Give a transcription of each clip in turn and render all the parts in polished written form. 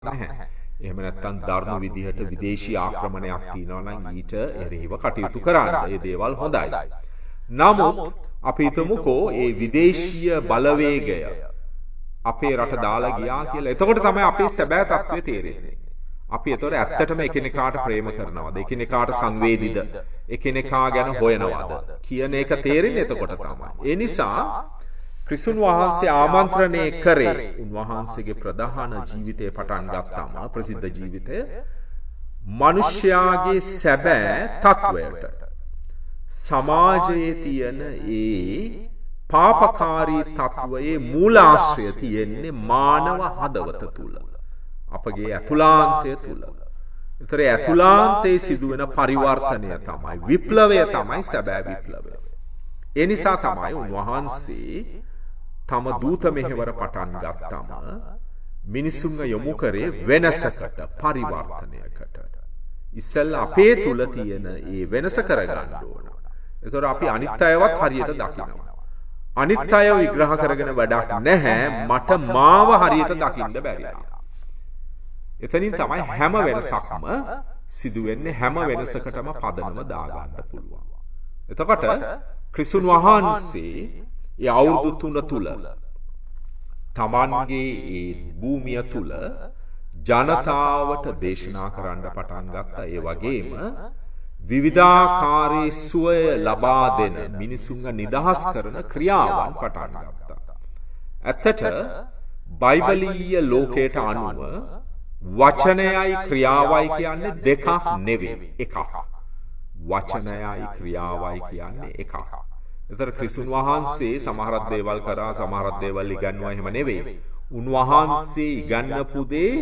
නැහැ. එහෙම නැත්නම් දරුණු විදිහට විදේශී ආක්‍රමණයක් තියෙනවා නම් ඊට එරෙහිව කටයුතු කරන්න. ඒ දේවල් හොඳයි. නමුත් අපි හිතමුකෝ ඒ විදේශීය බලවේගය අපේ රට දාලා ගියා කියලා. එතකොට තමයි අපේ සැබෑ තත්ත්වය තේරෙන්නේ. අපි ඒතොර ඇත්තටම එකිනෙකාට ප්‍රේම කරනවද? එකිනෙකාට සංවේදීද? එකිනෙකා ගැන හොයනවද? කියන එක තේරෙන්නේ එතකොට තමයි. ඒ නිසා ක්‍රිස්තුන් වහන්සේ ආමන්ත්‍රණය කරේ උන්වහන්සේගේ ප්‍රධාන ජීවිතය පටන් ගත්තාම ප්‍රසිද්ධ ජීවිතය මිනිස්යාගේ සැබෑ තත්වයට සමාජයේ තියෙන ඒ පාපකාරී තත්වයේ මූලාශ්‍රය තියෙන්නේ මානව හදවත තුල. අපගේ ඇතුළාන්තය තුල. ඒතර ඇතුළාන්තයේ සිදුවෙන පරිවර්තනය තමයි විප්ලවය තමයි සැබෑ විප්ලවය. ඒ නිසා තමයි උන්වහන්සේ තම දූත මෙහෙවර පටන් ගත්තම මිනිසුන්ව යොමු කරේ වෙනසකට පරිවර්තනයකට. ඉස්සෙල්ලා අපේ තුල තියෙන ඒ වෙනස කරගන්න ඕන. ඒතර අපි අනිත් අයවත් හරියට දකිනවා. අනිත් අයව විග්‍රහ කරගෙන වැඩක් නැහැ. මට මාව හරියට දකින්න බැරි. එතනින් තමයි හැම වෙනසක්ම සිදු වෙන්නේ. හැම වෙනසකටම පදනම දාගන්න පුළුවන්. එතකොට ක්‍රිස්තුන් වහන්සේ ඒ අවුරුදු 3 තුල තමන්ගේ ඒ භූමිය තුල ජනතාවට දේශනා කරන්න පටන් ගත්තා. ඒ වගේම විවිධාකාරී සුවය ලබා දෙන මිනිසුන්ව නිදහස් කරන ක්‍රියාවන් පටන් ගත්තා. ඇත්තට බයිබලීය ලෝකයට අනුව වචනයයි ක්‍රියාවයි කියන්නේ දෙකක් නෙවෙයි, එකක්. වචනයයි ක්‍රියාවයි කියන්නේ එකක්. ඒතර ක්‍රිස්තුන් වහන්සේ සමහරක් දේවල් කරා, සමහරක් දේවල් ඉගන්වුවා එහෙම නෙවෙයි. උන්වහන්සේ ඉගන්වපු දේ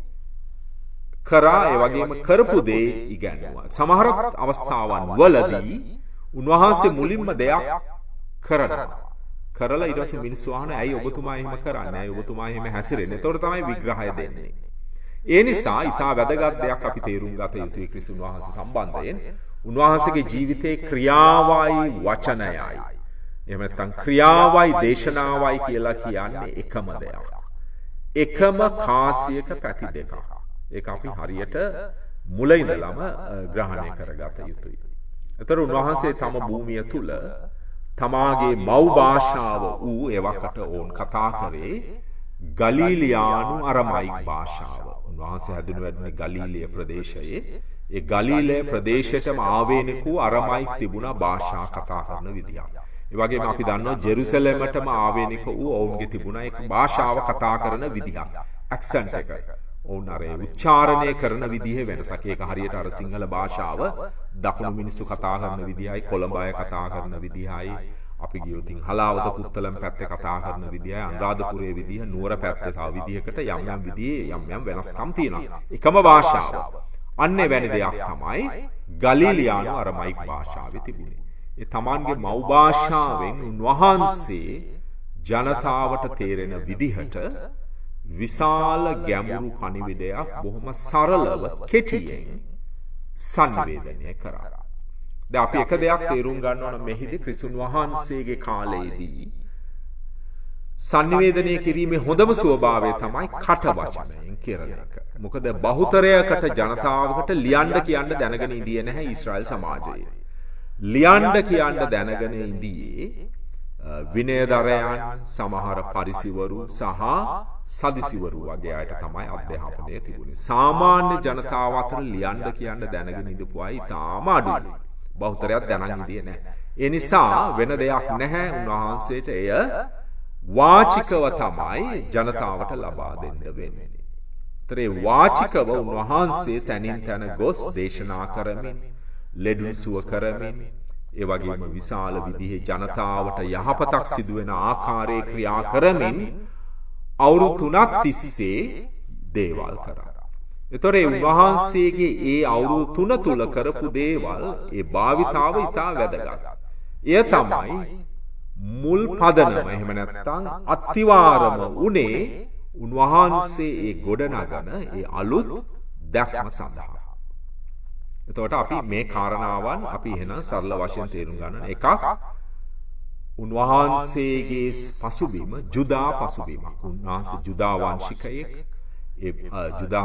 කරා, ඒ වගේම කරපු දේ ඉගන්වුවා. සමහර අවස්ථාවන් වලදී උන්වහන්සේ මුලින්ම දෙයක් කරනවා. කරලා ඊට පස්සේ මිනිස්සු අහනවා ඇයි ඔබතුමා එහෙම කරන්නේ? ඇයි ඔබතුමා එහෙම හැසිරෙන්නේ? ඒතකොට තමයි විග්‍රහය දෙන්නේ. ඒ නිසා ඊටා වැදගත් දෙයක් අපි තේරුම් ගත යුතුයි ක්‍රිස්තුන් වහන්සේ සම්බන්ධයෙන්. උන්වහන්සේගේ ජීවිතේ ක්‍රියාවයි වචනයයි. එහෙම නැත්නම් ක්‍රියාවයි දේශනාවයි කියලා කියන්නේ එකම දෙයක්. එකම කාසියක පැති දෙකක්. ඒක අපි හරියට මුල ඉඳලම ග්‍රහණය කරගත යුතුයි. ඒතර උන්වහන්සේ තම භූමිය තුල තමාගේ මව් භාෂාව වූ එවකට ඕන් කතා කරේ ගලීලියානු අරමයික් භාෂාව. උන්වහන්සේ හැදුණු වැඩුණේ ගලීලිය ප්‍රදේශයේ. ඒ ගලීලය ප්‍රදේශයටම ආවේනික වූ අරමයික් තිබුණා භාෂා කතා කරන විදියක්. ඒ වගේම අපි දන්නවා ජෙරුසලමටම ආවේනික වූ ඔවුන්ගේ තිබුණා එක භාෂාව කතා කරන විදියක්. ඇක්සන්ට් එක. ඔවුන් අර උච්චාරණය කරන විදිහේ වෙනසක්. ඒක හරියට අර සිංහල භාෂාව දකුණු මිනිස්සු කතා කරන විදිහයි, කොළඹ අය කතා කරන විදිහයි, අපි ගියොත් හලාවත පුත්තලම් පැත්තේ කතා කරන විදිහයි, අනුරාධපුරයේ විදිහ, නුවර පැත්තේ තව විදිහකට යම් විදිහේ යම් වෙනස්කම් තියෙනවා. එකම භාෂාව. අන්නේ වැනි දෙයක් තමයි ගලීලියානු අරමයික් භාෂාවේ තිබුණේ. ඒ තමන්ගේ මව් භාෂාවෙන් උන්වහන්සේ ජනතාවට තේරෙන විදිහට විශාල ගැඹුරු පණිවිඩයක් බොහොම සරලව කෙටියෙන් සංවේදනය කරා. දැන් අපි එක දෙයක් තේරුම් ගන්න ඕන මෙහිදී ක්‍රිස්තුන් වහන්සේගේ කාලයේදී සංවේදනය කිරීමේ හොඳම ස්වභාවය තමයි කට වචනයෙන් කරන එක. මොකද බහුතරයකට ජනතාවකට ලියන්න කියන්න දැනගෙන ඉඳියේ නැහැ ඊශ්‍රායල් සමාජයේ. ලියන්න කියන්න දැනගෙන ඉඳියේ විනයදරයන්, සමහර පරිසිවරු සහ සදිසිවරු වගේ අයට තමයි අධ්‍යාපනය තිබුණේ. සාමාන්‍ය ජනතාව අතර ලියන්න කියන්න දැනගෙන ඉඳපු අය ඉතාම අඩුයි. බහුතරයක් දැනන් ඉඳියේ නැහැ. ඒ නිසා වෙන දෙයක් නැහැ උන්වහන්සේට එය වාචිකව තමයි ජනතාවට ලබා දෙන්න වෙන්නේ. ඒතරේ වාචිකව උන්වහන්සේ තනින් තන ගොස් දේශනා කරමින්, ලෙඩුන් සුව කරමින්, ඒ වගේම විශාල විදිහේ ජනතාවට යහපතක් සිදුවෙන ආකාරයේ ක්‍රියා කරමින් අවුරුදු 3ක් තිස්සේ දේවල් කරා. ඒතරේ උන්වහන්සේගේ ඒ අවුරුදු 3 තුල කරපු දේවල් ඒ භාවිතාව ඉතා වැදගත්. එය තමයි මුල් පදනම. එහෙම නැත්නම් අත්තිවාරම උනේ උන්වහන්සේ ඒ ගොඩනගන ඒ අලුත් දැක්ම සඳහා. එතකොට අපි මේ කාරණාවන් අපි එහෙනම් සරල වශයෙන් තේරුම් ගන්න. එකක්, උන්වහන්සේගේ පසුබිම ජුදා පසුබිමක්. උන්වහන්සේ ජුදා වංශිකයෙක්. ජුදා